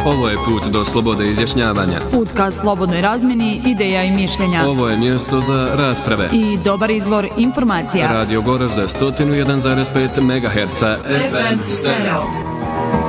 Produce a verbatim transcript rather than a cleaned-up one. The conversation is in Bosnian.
Ovo je put do slobode izjašnjavanja. Put ka slobodnoj razmjeni ideja i mišljenja. Ovo je mjesto za rasprave. I dobar izvor informacija. Radio Goražde sto jedan zarez pet megaherca F M stereo.